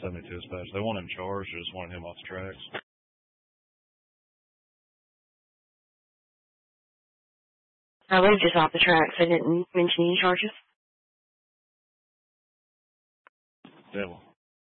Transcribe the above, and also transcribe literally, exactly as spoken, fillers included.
seventy-two dispatch. They want him charged. They just wanted him off the tracks. I was just off the tracks. I didn't mention any charges. Yeah, well,